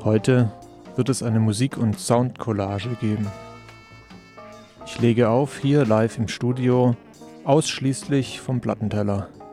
Heute wird es eine Musik- und Soundcollage geben. Ich lege auf, hier live im Studio, ausschließlich vom Plattenteller.